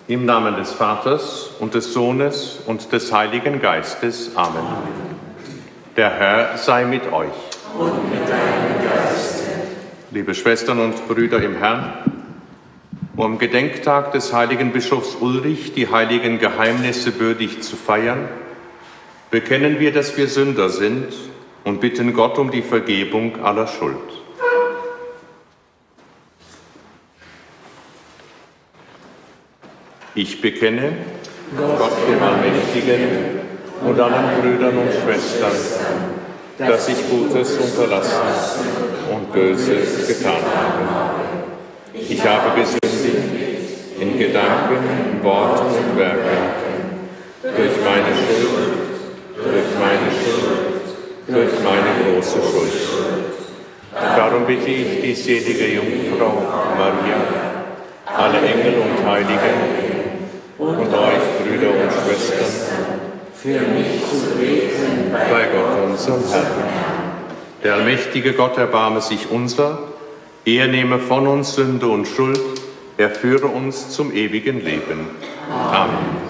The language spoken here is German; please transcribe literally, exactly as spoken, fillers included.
Im Namen des Vaters und des Sohnes und des Heiligen Geistes. Amen. Der Herr sei mit euch. Und mit deinem Geiste. Liebe Schwestern und Brüder im Herrn, um am Gedenktag des heiligen Bischofs Ulrich die heiligen Geheimnisse würdig zu feiern, bekennen wir, dass wir Sünder sind und bitten Gott um die Vergebung aller Schuld. Ich bekenne Gott, dem Allmächtigen, und allen Brüdern und Schwestern, dass ich Gutes unterlassen und Böses getan habe. Ich habe gesündigt in Gedanken, Worten und Werken, durch meine Schuld, durch meine Schuld, durch meine große Schuld. Darum bitte ich die selige Jungfrau Maria, alle Engel und Heiligen und euch, Brüder und Schwestern, für mich zu beten bei Gott unserem Herrn. Der allmächtige Gott erbarme sich unser, er nehme von uns Sünde und Schuld, er führe uns zum ewigen Leben. Amen.